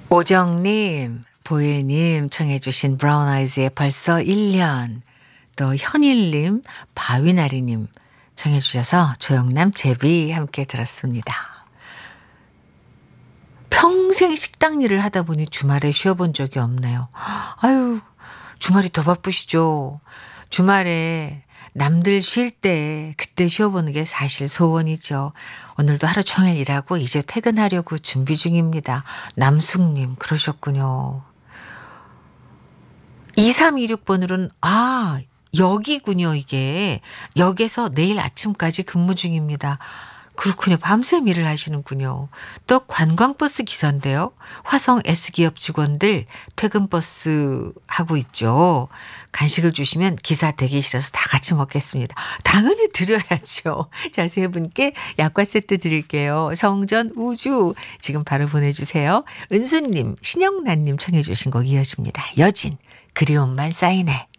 오정님, 보혜님 청해 주신 브라운 아이즈의 벌써 1년, 또 현일님, 바위나리님 청해 주셔서 조영남, 제비 함께 들었습니다. 평생 식당 일을 하다 보니 주말에 쉬어본 적이 없네요. 아유, 주말이 더 바쁘시죠. 주말에 남들 쉴 때 그때 쉬어보는 게 사실 소원이죠. 오늘도 하루 종일 일하고 이제 퇴근하려고 준비 중입니다. 남숙님 그러셨군요. 2326번으로는 여기군요 이게. 역에서 내일 아침까지 근무 중입니다. 그렇군요. 밤샘 일을 하시는군요. 또 관광버스 기사인데요. 화성 S기업 직원들 퇴근버스 하고 있죠. 간식을 주시면 기사 대기실에서 다 같이 먹겠습니다. 당연히 드려야죠. 자, 세 분께 약과 세트 드릴게요. 성전 우주 지금 바로 보내주세요. 은수님, 신영란님 청해 주신 곡 이어집니다. 여진, 그리움만 쌓이네.